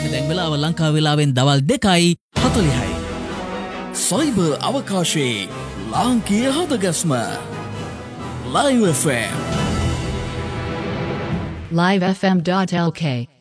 දැන් වෙලාව ලංකා වෙලාවෙන් දවල් 2:40යි. සයිබර් අවකාශයේ ලාංකීය හදගස්ම Live FM livefm.lk